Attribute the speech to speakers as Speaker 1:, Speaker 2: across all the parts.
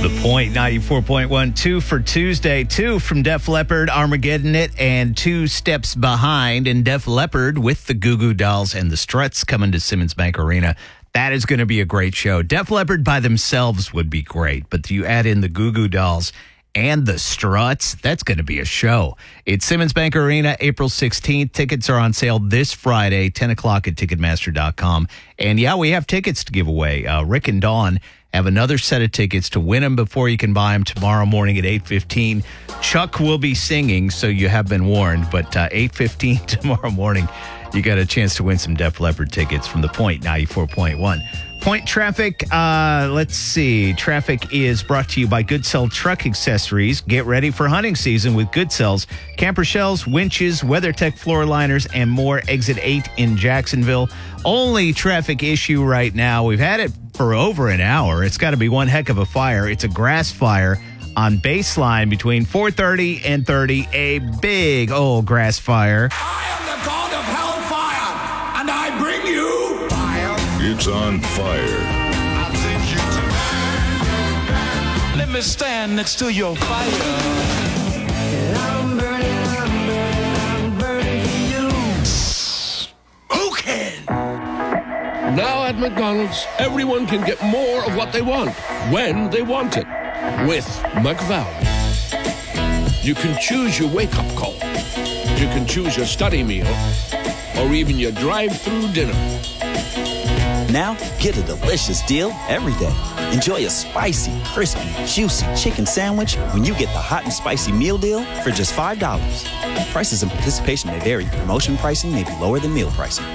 Speaker 1: The Point 94.1, 2 for Tuesday, 2 from Def Leppard, Armageddon It, and 2 steps behind. And Def Leppard with the Goo Goo Dolls and the Struts coming to Simmons Bank Arena. That is going to be a great show. Def Leppard by themselves would be great, but you add in the Goo Goo Dolls and the Struts, that's going to be a show. It's Simmons Bank Arena, April 16th. Tickets are on sale this Friday, 10 o'clock at Ticketmaster.com. And yeah, we have tickets to give away. Rick and Dawn have another set of tickets to win them before you can buy them tomorrow morning at 8:15. Chuck will be singing, so you have been warned. But 8:15 tomorrow morning, you got a chance to win some Def Leppard tickets from The Point 94.1. Point traffic, let's see. Traffic is brought to you by Good Cell Truck Accessories. Get ready for hunting season with Good Cells. Camper shells, winches, WeatherTech floor liners, and more. Exit 8 in Jacksonville. Only traffic issue right now. We've had it for over an hour. It's got to be one heck of a fire. It's a grass fire on Baseline between 4:30 and 30. A big old grass fire.
Speaker 2: I am the god of hellfire, and I bring you fire.
Speaker 3: It's on fire.
Speaker 4: Let me stand next to your fire.
Speaker 2: I'm burning for you. Smoking.
Speaker 5: Now at McDonald's, everyone can get more of what they want, when they want it, with McValue. You can choose your wake-up call. You can choose your study meal, or even your drive-through dinner.
Speaker 6: Now, get a delicious deal every day. Enjoy a spicy, crispy, juicy chicken sandwich when you get the hot and spicy meal deal for just $5. Prices and participation may vary. Promotion pricing may be lower than meal pricing.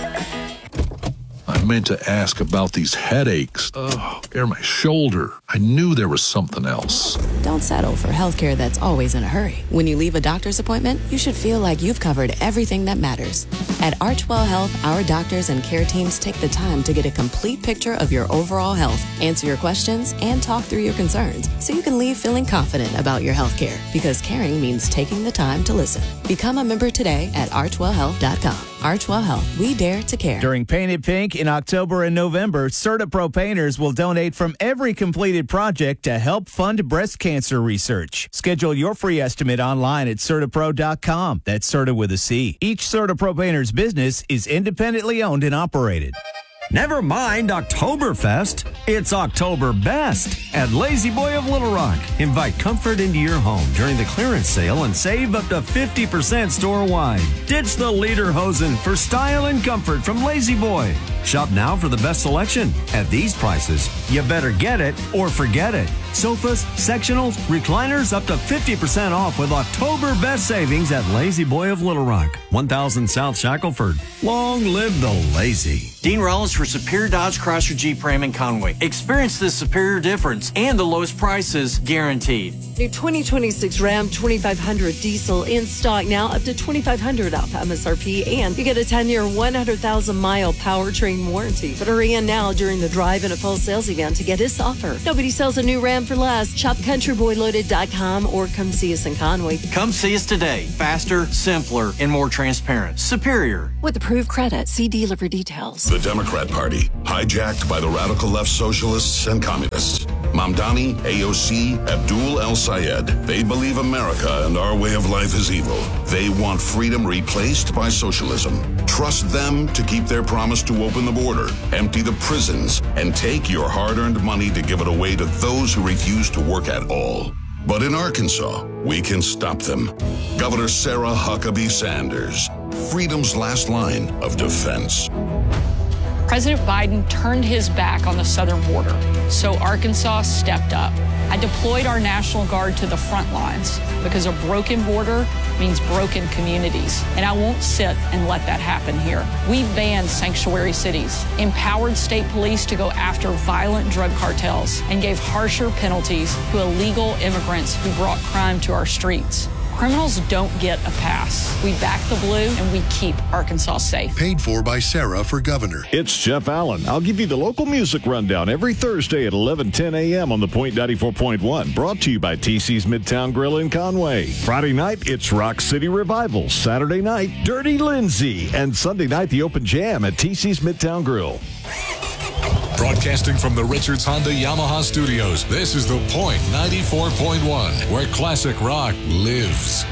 Speaker 3: I meant to ask about these headaches. Or my shoulder. I knew there was something else.
Speaker 7: Don't settle for healthcare that's always in a hurry. When you leave a doctor's appointment, you should feel like you've covered everything that matters. At Archwell Health, our doctors and care teams take the time to get a complete picture of your overall health, answer your questions, and talk through your concerns so you can leave feeling confident about your healthcare. Because caring means taking the time to listen. Become a member today at archwellhealth.com. Archwell Health, we dare to care.
Speaker 1: During Painted Pink in October and November, CertaPro painters will donate from every completed project to help fund breast cancer research. Schedule your free estimate online at CertaPro.com. That's Certa with a C. Each CertaPro painter's business is independently owned and operated.
Speaker 8: Never mind Oktoberfest. It's October Best at Lazy Boy of Little Rock. Invite comfort into your home during the clearance sale and save up to 50% store-wide. Ditch the Lederhosen for style and comfort from Lazy Boy. Shop now for the best selection. At these prices, you better get it or forget it. Sofas, sectionals, recliners up to 50% off with October Best savings at Lazy Boy of Little Rock, 1000 South Shackelford. Long live the lazy.
Speaker 9: Dean Rollins for Superior Dodge Chrysler Jeep Ram in Conway. Experience the superior difference and the lowest prices guaranteed.
Speaker 10: New 2026 Ram 2500 diesel in stock now, up to $2,500 off MSRP, and you get a 10-year, 100,000-mile powertrain warranty. But hurry in now during the drive and a full sales event to get this offer. Nobody sells a new Ram for less. Shop countryboyloaded.com or come see us in Conway.
Speaker 9: Come see us today. Faster, simpler, and more transparent. Superior.
Speaker 10: With approved credit, see dealer for details.
Speaker 3: The Democrat Party, hijacked by the radical left socialists and communists. Mamdani, AOC, Abdul El-Sayed. They believe America and our way of life is evil. They want freedom replaced by socialism. Trust them to keep their promise to open the border, empty the prisons, and take your hard-earned money to give it away to those who refuse to work at all. But in Arkansas, we can stop them. Governor Sarah Huckabee Sanders, freedom's last line of defense.
Speaker 11: President Biden turned his back on the southern border, so Arkansas stepped up. I deployed our National Guard to the front lines because a broken border means broken communities, and I won't sit and let that happen here. We banned sanctuary cities, empowered state police to go after violent drug cartels, and gave harsher penalties to illegal immigrants who brought crime to our streets. Criminals don't get a pass. We back the blue and we keep Arkansas safe.
Speaker 12: Paid for by Sarah for governor.
Speaker 13: It's Jeff Allen. I'll give you the local music rundown every Thursday at 11:10 a.m. on the Point 94.1. Brought to you by TC's Midtown Grill in Conway. Friday night, it's Rock City Revival. Saturday night, Dirty Lindsay. And Sunday night, the Open Jam at TC's Midtown Grill.
Speaker 14: Broadcasting from the Richards Honda Yamaha studios, this is The Point 94.1, where classic rock lives.